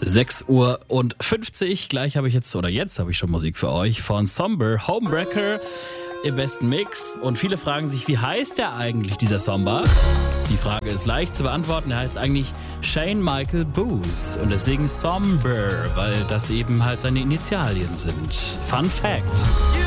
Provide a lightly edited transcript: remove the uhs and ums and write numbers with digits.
6:50 Uhr. Jetzt habe ich schon Musik für euch von Somber, Homewrecker im besten Mix. Und viele fragen sich, wie heißt der eigentlich, dieser Somber? Die Frage ist leicht zu beantworten. Er heißt eigentlich Shane Michael Booth. Und deswegen Somber, weil das eben halt seine Initialien sind. Fun Fact.